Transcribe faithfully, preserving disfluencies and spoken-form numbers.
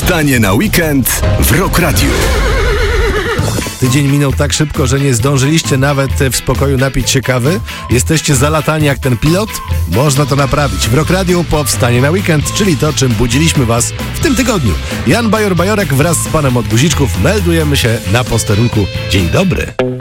Wstanie na weekend w Rock Radio. Tydzień minął tak szybko, że nie zdążyliście nawet w spokoju napić się kawy? Jesteście zalatani jak ten pilot? Można to naprawić. W Rock Radio po Wstanie na weekend, czyli to, czym budziliśmy was w tym tygodniu. Jan Bajor-Bajorek wraz z panem od guziczków meldujemy się na posterunku. Dzień dobry.